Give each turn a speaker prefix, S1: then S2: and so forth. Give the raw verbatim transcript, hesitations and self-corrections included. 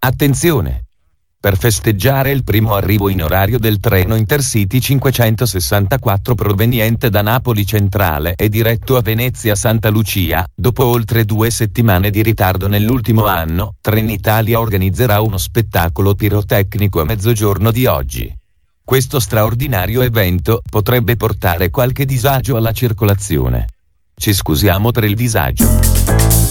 S1: Attenzione! Per festeggiare il primo arrivo in orario del treno Intercity cinquecentosessantaquattro proveniente da Napoli Centrale e diretto a Venezia Santa Lucia, dopo oltre due settimane di ritardo nell'ultimo anno, Trenitalia organizzerà uno spettacolo pirotecnico a mezzogiorno di oggi. Questo straordinario evento potrebbe portare qualche disagio alla circolazione. Ci scusiamo per il disagio.